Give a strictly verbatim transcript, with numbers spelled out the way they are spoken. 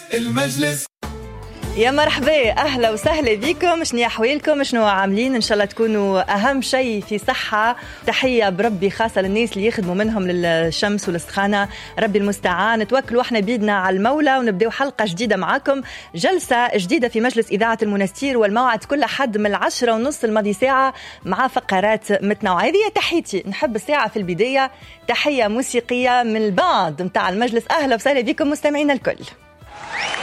المجلس. يا مرحبا، أهلا وسهلا بكم. شنو أحوالكم؟ شنو عاملين؟ إن شاء الله تكونوا أهم شيء في صحة. تحية بربي خاصة للناس اللي يخدموا منهم للشمس والسخانة، ربي المستعان. توكلوا احنا بيدنا على المولى ونبدأ حلقة جديدة معاكم، جلسة جديدة في مجلس إذاعة المنستير، والموعد كل حد من العشرة ونص الماضي ساعة مع فقرات متنوعة. هذه تحيتي، نحب الساعة في البداية تحية موسيقية من الباند متاع المجلس. أهلا وسهلا بكم مستمعينا الكل.